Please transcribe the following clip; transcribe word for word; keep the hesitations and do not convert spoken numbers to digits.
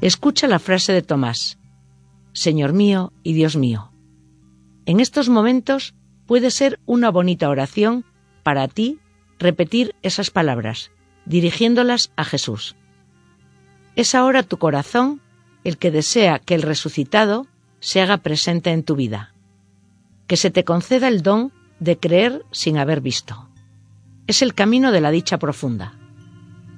Escucha la frase de Tomás: Señor mío y Dios mío. En estos momentos puede ser una bonita oración para ti repetir esas palabras, dirigiéndolas a Jesús. Es ahora tu corazón el que desea que el resucitado se haga presente en tu vida. Que se te conceda el don de creer sin haber visto. Es el camino de la dicha profunda.